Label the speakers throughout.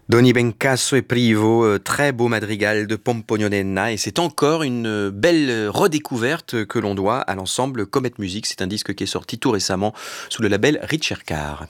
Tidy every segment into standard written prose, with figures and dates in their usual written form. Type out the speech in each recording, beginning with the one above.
Speaker 1: Doni Bencasso e Privo, très beau madrigal de Pomponio Nenna, et c'est encore une belle redécouverte que l'on doit à l'ensemble Comet Music. C'est un disque qui est sorti tout récemment sous le label Ricercar.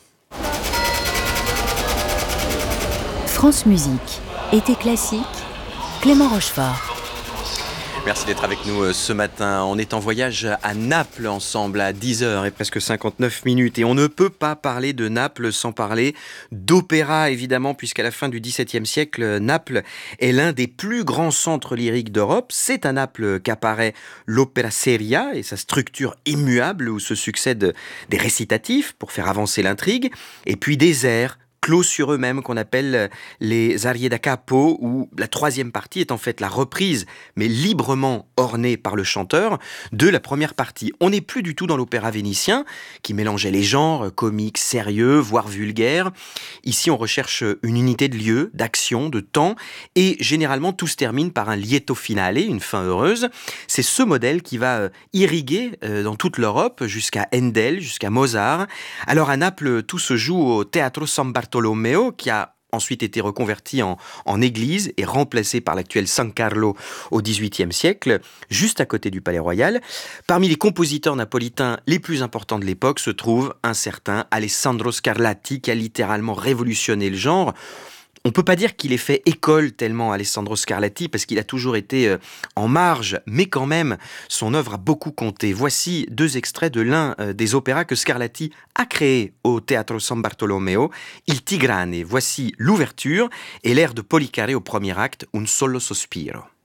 Speaker 2: France Musique, été classique, Clément Rochefort.
Speaker 1: Merci d'être avec nous ce matin. On est en voyage à Naples ensemble à 10h et presque 59 minutes. Et on ne peut pas parler de Naples sans parler d'opéra, évidemment, puisqu'à la fin du XVIIe siècle, Naples est l'un des plus grands centres lyriques d'Europe. C'est à Naples qu'apparaît l'opera seria et sa structure immuable où se succèdent des récitatifs pour faire avancer l'intrigue, et puis des airs clos sur eux-mêmes qu'on appelle les arie da capo, où la troisième partie est en fait la reprise, mais librement ornée par le chanteur, de la première partie. On n'est plus du tout dans l'opéra vénitien, qui mélangeait les genres, comiques, sérieux, voire vulgaires. Ici, on recherche une unité de lieu, d'action, de temps, et généralement tout se termine par un lieto finale, une fin heureuse. C'est ce modèle qui va irriguer dans toute l'Europe, jusqu'à Handel, jusqu'à Mozart. Alors à Naples, tout se joue au Teatro San Bartolomeo, qui a ensuite été reconverti en église et remplacé par l'actuel San Carlo au XVIIIe siècle, juste à côté du Palais Royal. Parmi les compositeurs napolitains les plus importants de l'époque se trouve un certain Alessandro Scarlatti, qui a littéralement révolutionné le genre. On peut pas dire qu'il ait fait école tellement Alessandro Scarlatti, parce qu'il a toujours été en marge, mais quand même, son œuvre a beaucoup compté. Voici deux extraits de l'un des opéras que Scarlatti a créé au Teatro San Bartolomeo, Il Tigrane. Voici l'ouverture et l'air de Policare au premier acte, Un solo sospiro.